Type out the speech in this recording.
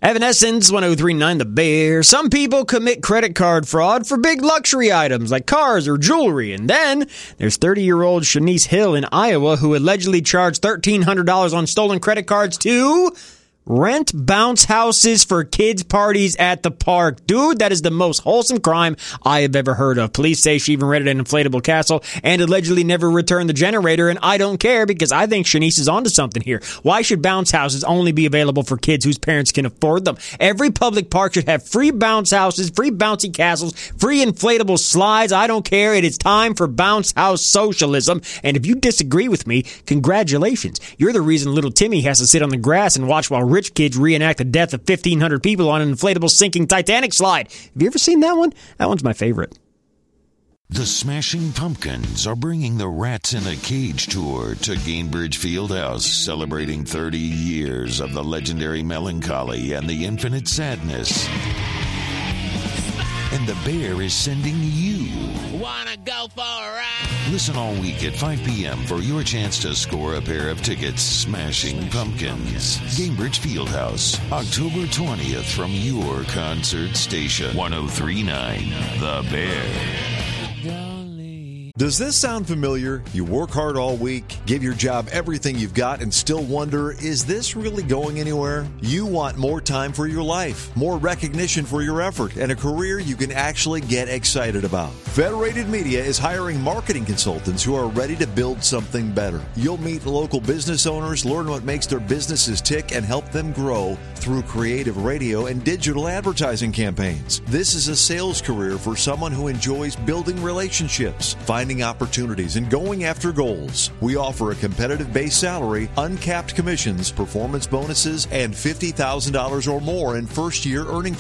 Evanescence 103.9 The Bear. Some people commit credit card fraud for big luxury items like cars or jewelry. And then there's 30-year-old Shanice Hill in Iowa who allegedly charged $1,300 on stolen credit cards to rent bounce houses for kids' parties at the park. Dude, that is the most wholesome crime I have ever heard of. Police say she even rented an inflatable castle and allegedly never returned the generator, and I don't care because I think Shanice is onto something here. Why should bounce houses only be available for kids whose parents can afford them? Every public park should have free bounce houses, free bouncy castles, free inflatable slides. I don't care. It is time for bounce house socialism, and if you disagree with me, congratulations. You're the reason little Timmy has to sit on the grass and watch while rich kids reenact the death of 1,500 people on an inflatable sinking Titanic slide. Have you ever seen that one? That one's my favorite. The Smashing Pumpkins are bringing the Rats in a Cage tour to Gainbridge Fieldhouse, celebrating 30 years of the legendary melancholy and the infinite sadness. And the Bear is sending you. Wanna go for a ride? Listen all week at 5 p.m. for your chance to score a pair of tickets. Smashing Pumpkins. Gainbridge Fieldhouse, October 20th from your concert station. 103.9 The Bear. Does this sound familiar? You work hard all week, give your job everything you've got, and still wonder, is this really going anywhere? You want more time for your life, more recognition for your effort, and a career you can actually get excited about. Federated Media is hiring marketing consultants who are ready to build something better. You'll meet local business owners, learn what makes their businesses tick, and help them grow through creative radio and digital advertising campaigns. This is a sales career for someone who enjoys building relationships, finding opportunities, and going after goals. We offer a competitive base salary, uncapped commissions, performance bonuses, and $50,000 or more in first-year earning